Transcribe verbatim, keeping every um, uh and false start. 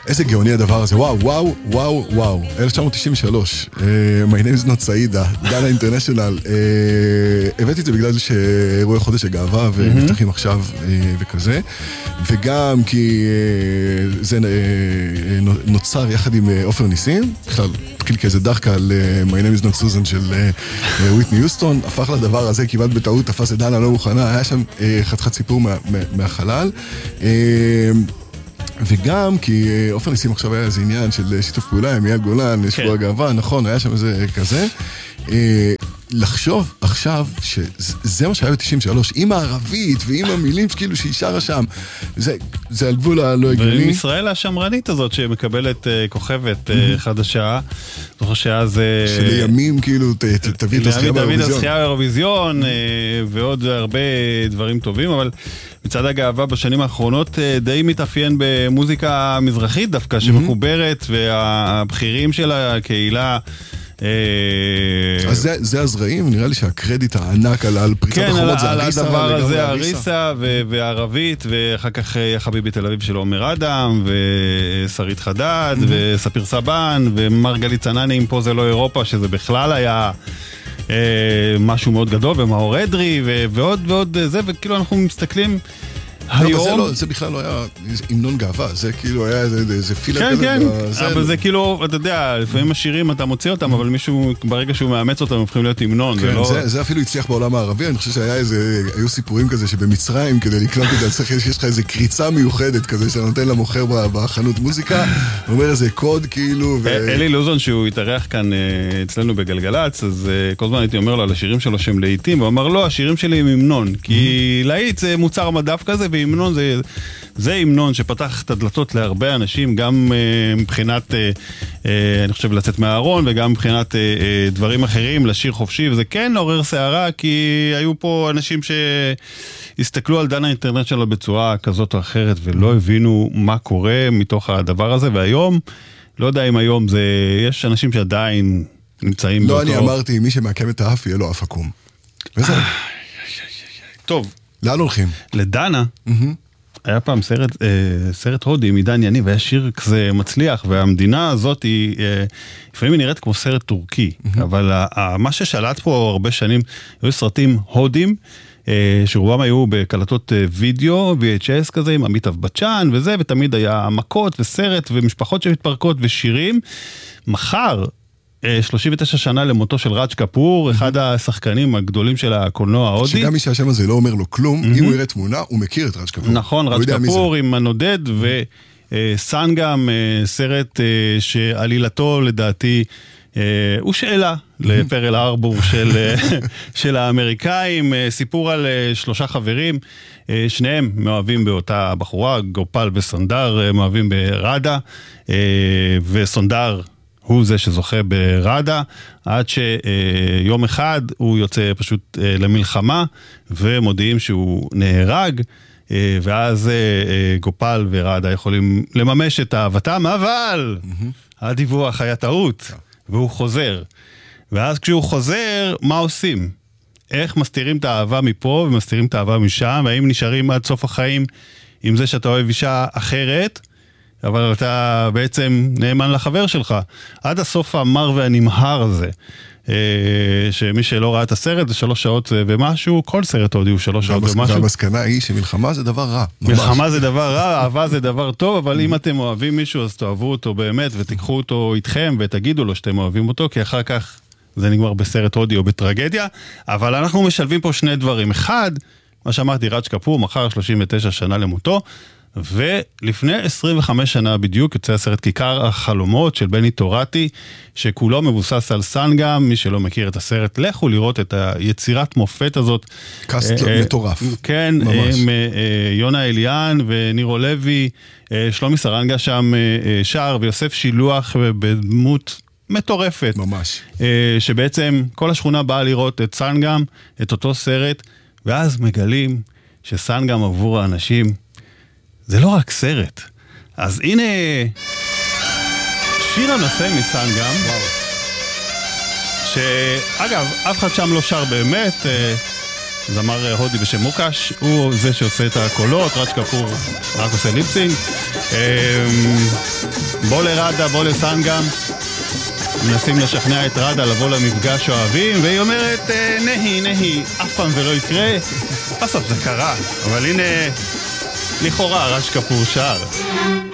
איזה גאוני הדבר הזה, וואו, וואו, וואו, וואו, אלף תשע מאות תשעים ושלוש, my name is not סעידה, דנה אינטרנשיונל, הבאתי את זה בגלל שאירועי חודש הגאווה ונפתחים עכשיו וכזה, וגם כי זה נוצר יחד עם עופר ניסים, בכלל התחיל כאיזה דחקה על my name is not Susan של וויטני יוסטון, הפך לדבר הזה כמעט בטעות, תפס את דנה לא מוכנה, היה שם חתיכת סיפור מהחלל, וגם כי עופר ניסים עכשיו היה איזה עניין של שיתוף פעולה עם אייל גולן, שבוע הגאווה, נכון, היה שם איזה כזה. לחשוב עכשיו שזה מה שהיה ב-תשעים ושלוש, עם הערבית ועם המילים כאילו שהיא שרה שם, זה על גבול הלא הגיוני. ועם ישראל השמרנית הזאת שמקבלת כוכבת חדשה, זוכר שאז... שלימים כאילו תביא את הזכייה באירוויזיון. תביא את הזכייה באירוויזיון ועוד הרבה דברים טובים, אבל מצד הגאווה בשנים האחרונות די מתאפיין במוזיקה מזרחית דווקא, שמחוברת, והבחירים של הקהילה... אז זה, זה הזרעים, נראה לי שהקרדיט הענק על פריצת החומות זה אריסה. כן, על הדבר הזה אריסה וערבית, ואחר כך חביבי תל אביב של עומר אדם, ושרית חדד, וספיר סבן, ומרגלית צנני, אם פה זה לא אירופה, שזה בכלל היה משהו מאוד גדול, ומאור אדרי, ועוד ועוד זה, וכאילו אנחנו מסתכלים... היום... זה בכלל לא היה המנון גאווה, זה כאילו היה איזה פילה כזה. כן, כן, אבל זה כאילו, אתה יודע, לפעמים השירים אתה מוציא אותם, אבל מישהו, ברגע שהוא מאמץ אותם, הם הופכים להיות המנון. כן, זה אפילו הצליח בעולם הערבי, אני חושב שהיה איזה, היו סיפורים כזה שבמצרים, כדי לקנות את זה, צריך שיש לך איזה קריצה מיוחדת כזה, שאתה נותן למוכר בחנות מוזיקה, הוא אומר איזה קוד כאילו. אלי לוזון, שהוא התארח כאן אצלנו בגלגלץ, אז כל הזמן הייתי אומר לו על השירים שלו שהם לעיתים, והוא אמר, לא, השירים שלי הם המנון, כי לעית זה מוצר מדף כזה, והמנון זה, זה המנון שפתח את הדלתות להרבה אנשים, גם uh, מבחינת, uh, uh, אני חושב, לצאת מהארון, וגם מבחינת uh, uh, דברים אחרים, לשיר חופשי, וזה כן לעורר שערה, כי היו פה אנשים שהסתכלו על דנה אינטרנשיונל בצורה כזאת או אחרת, ולא הבינו מה קורה מתוך הדבר הזה, והיום, לא יודע אם היום זה, יש אנשים שעדיין נמצאים לא, באותו... אני אמרתי, מי שמעקם את האף, יהיה לו אף עקום. וזה... טוב. לאן הולכים? לדנה, היה פעם סרט, סרט הודי מדן יניב, היה שיר כזה מצליח, והמדינה הזאת היא, לפעמים היא נראית כמו סרט טורקי, אבל מה ששלט פה הרבה שנים, היו סרטים הודים, שרובם היו בקלטות וידאו, וי אייץ' אס כזה, עם עמית אבבצ'אן וזה, ותמיד היה מכות וסרט ומשפחות שמתפרקות ושירים. מחר, שלושים ותשע שנה למותו של ראג' קפור, אחד השחקנים הגדולים של הקולנוע ההודי. שגם מי שהשם הזה לא אומר לו כלום, אם הוא יראה תמונה, הוא מכיר את ראג' קפור. נכון, ראג' קפור עם הנודד, וסנגם, סרט שעלילתו לדעתי, הוא שאלה לפרל ארבור של האמריקאים, סיפור על שלושה חברים, שניהם מאוהבים באותה בחורה, גופל וסונדר מאוהבים ברדה, וסונדר הוא זה שזוכה ברדה, עד שיום אחד הוא יוצא פשוט למלחמה, ומודיעים שהוא נהרג, ואז גופל ורדה יכולים לממש את אהבתם, אבל הדיווח היה טעות, והוא חוזר. ואז כשהוא חוזר, מה עושים? איך מסתירים את האהבה מפה, ומסתירים את האהבה משם, והאם נשארים עד סוף החיים עם זה שאתה אוהב אישה אחרת, אבל אתה בעצם נאמן לחבר שלך. עד הסוף המר והנמהר הזה, שמי שלא ראה את הסרט זה שלוש שעות ומשהו, כל סרט הודי הוא שלוש שעות ומשהו. והמסקנה היא שמלחמה זה דבר רע. מלחמה זה דבר רע, אהבה זה דבר טוב, אבל אם אתם אוהבים מישהו אז תאהבו אותו באמת, ותיקחו אותו איתכם ותגידו לו שאתם אוהבים אותו, כי אחר כך זה נגמר בסרט הודי או בטרגדיה. אבל אנחנו משלבים פה שני דברים. אחד, מה שאמרתי, ראג' קפור, מחר שלושים ותשע שנה למותו, ולפני עשרים וחמש שנה בדיוק יוצא הסרט כיכר החלומות של בני תורתי, שכולו מבוסס על סנגם. מי שלא מכיר את הסרט, לכו לראות את היצירת מופת הזאת. קאסט מטורף. כן, עם יונה אליאן ונירו לוי, שלומי סרנגה שם שר, ויוסף שילוח בדמות מטורפת. ממש. שבעצם כל השכונה באה לראות את סנגם, את אותו סרט, ואז מגלים שסנגם עבור האנשים זה לא רק סרט. אז הנה שיר הנושא מסנגם, שאגב, אף אחד שם לא שר באמת, זמר הודי בשם מוקש, הוא זה שעושה את הקולות, ראג' קפור רק עושה ליפסינג. בוא לרדה, בוא לסנגם, מנסים לשכנע את רדה לבוא למפגש אוהבים, והיא אומרת, נהי, נהי, אף פעם זה לא יקרה. בסוף זה קרה, אבל הנה, לכאורה ראג' קפור שר.